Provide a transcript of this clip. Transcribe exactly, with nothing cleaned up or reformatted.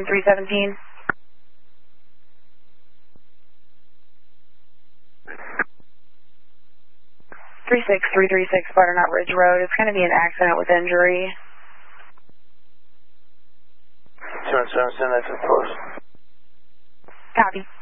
seven three one seven. three six three three six Butternut Ridge Road. It's going to be an accident with injury. seven seven, send that to the post. Copy.